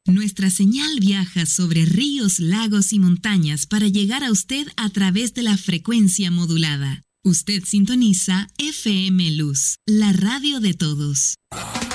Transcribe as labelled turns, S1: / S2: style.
S1: Nuestra señal viaja sobre ríos, lagos y montañas para llegar a usted a través de la frecuencia modulada. Usted sintoniza FM Luz, la radio de todos.